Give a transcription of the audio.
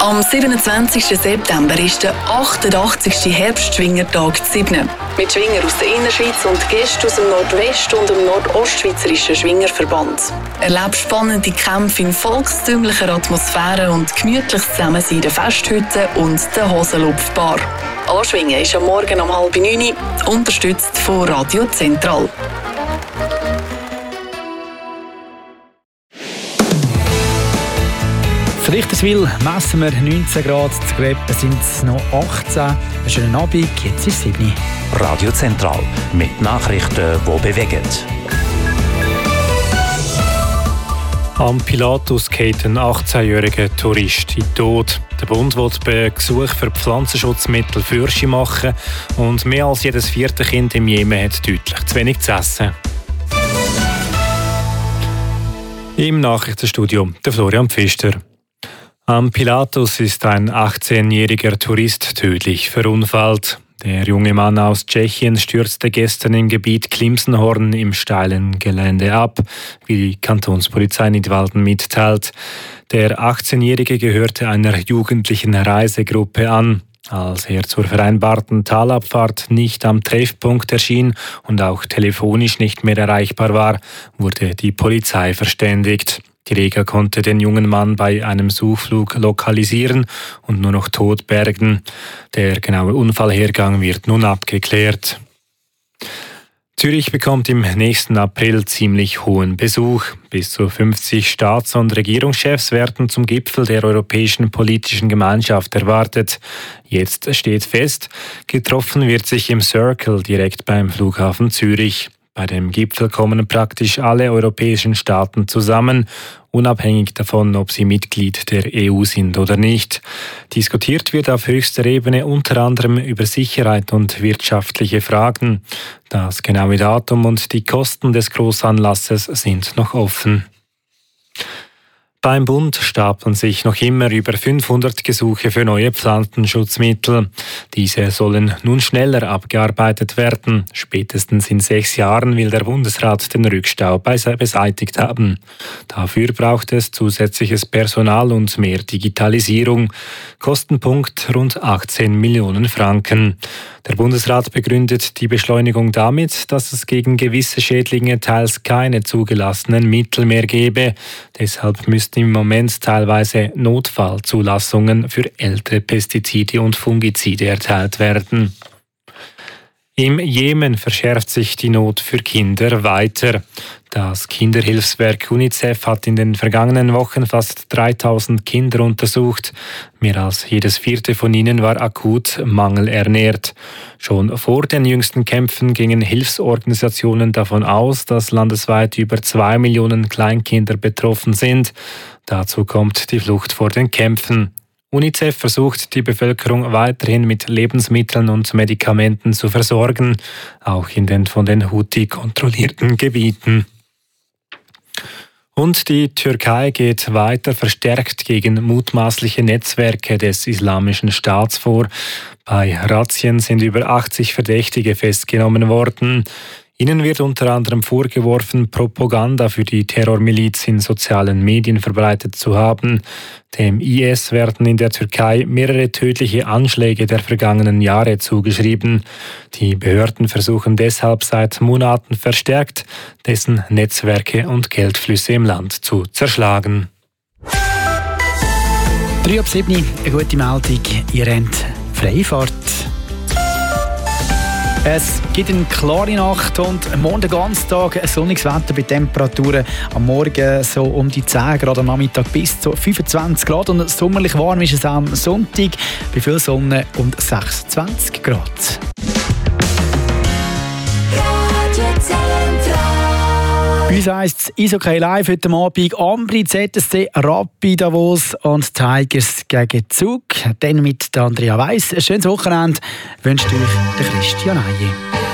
Am 27. September ist der 88. Herbstschwingertag zu Sibnen. Mit Schwinger aus der Innerschweiz und Gästen aus dem Nordwest- und dem Nordostschweizerischen Schwingerverband. Erlebt spannende Kämpfe in volkstümlicher Atmosphäre und gemütliches Zusammensein in der Festhütte und der Hosenlupfbar. Anschwingen ist am Morgen um 8:30 Uhr, unterstützt von Radio Zentral. Für Richterswil messen wir 19 Grad, zu Greppen sind es noch 18. Einen schönen Abend, jetzt ist 7 Uhr. Radio Zentral mit Nachrichten, die bewegen. Am Pilatus geht ein 18-jähriger Tourist in den Tod. Der Bund will bei Gesuch für Pflanzenschutzmittel Fürsche machen und mehr als jedes vierte Kind im Jemen hat deutlich zu wenig zu essen. Im Nachrichtenstudio der Florian Pfister. Am Pilatus ist ein 18-jähriger Tourist tödlich verunfallt. Der junge Mann aus Tschechien stürzte gestern im Gebiet Klimsenhorn im steilen Gelände ab, wie die Kantonspolizei Nidwalden mitteilt. Der 18-Jährige gehörte einer jugendlichen Reisegruppe an. Als er zur vereinbarten Talabfahrt nicht am Treffpunkt erschien und auch telefonisch nicht mehr erreichbar war, wurde die Polizei verständigt. Die Rega konnte den jungen Mann bei einem Suchflug lokalisieren und nur noch tot bergen. Der genaue Unfallhergang wird nun abgeklärt. Zürich bekommt im nächsten April ziemlich hohen Besuch. Bis zu 50 Staats- und Regierungschefs werden zum Gipfel der Europäischen Politischen Gemeinschaft erwartet. Jetzt steht fest, getroffen wird sich im Circle direkt beim Flughafen Zürich. Bei dem Gipfel kommen praktisch alle europäischen Staaten zusammen, unabhängig davon, ob sie Mitglied der EU sind oder nicht. Diskutiert wird auf höchster Ebene unter anderem über Sicherheit und wirtschaftliche Fragen. Das genaue Datum und die Kosten des Großanlasses sind noch offen. Beim Bund stapeln sich noch immer über 500 Gesuche für neue Pflanzenschutzmittel. Diese sollen nun schneller abgearbeitet werden. Spätestens in 6 Jahren will der Bundesrat den Rückstau beseitigt haben. Dafür braucht es zusätzliches Personal und mehr Digitalisierung. Kostenpunkt rund 18 Millionen Franken. Der Bundesrat begründet die Beschleunigung damit, dass es gegen gewisse Schädlinge teils keine zugelassenen Mittel mehr gebe. Deshalb müssten im Moment teilweise Notfallzulassungen für ältere Pestizide und Fungizide erteilt werden. Im Jemen verschärft sich die Not für Kinder weiter. Das Kinderhilfswerk UNICEF hat in den vergangenen Wochen fast 3000 Kinder untersucht. Mehr als jedes vierte von ihnen war akut mangelernährt. Schon vor den jüngsten Kämpfen gingen Hilfsorganisationen davon aus, dass landesweit über 2 Millionen Kleinkinder betroffen sind. Dazu kommt die Flucht vor den Kämpfen. UNICEF versucht, die Bevölkerung weiterhin mit Lebensmitteln und Medikamenten zu versorgen, auch in den von den Houthi kontrollierten Gebieten. Und die Türkei geht weiter verstärkt gegen mutmaßliche Netzwerke des Islamischen Staats vor. Bei Razzien sind über 80 Verdächtige festgenommen worden. Ihnen wird unter anderem vorgeworfen, Propaganda für die Terrormiliz in sozialen Medien verbreitet zu haben. Dem IS werden in der Türkei mehrere tödliche Anschläge der vergangenen Jahre zugeschrieben. Die Behörden versuchen deshalb seit Monaten verstärkt, dessen Netzwerke und Geldflüsse im Land zu zerschlagen. 6:03, eine gute Meldung, ihr habt Freifahrt. Es gibt eine klare Nacht und morgen den ganzen Tag ein sonniges Wetter bei Temperaturen am Morgen so um die 10 Grad, am Nachmittag bis zu 25 Grad und sommerlich warm ist es am Sonntag bei viel Sonne und 26 Grad. Bei uns heisst es Eishockey live heute Abend. Ambri, ZSC, Rapid Davos und Tigers gegen Zug. Dann mit Andrea Weiss. Ein schönes Wochenende wünscht euch der Christian Eije.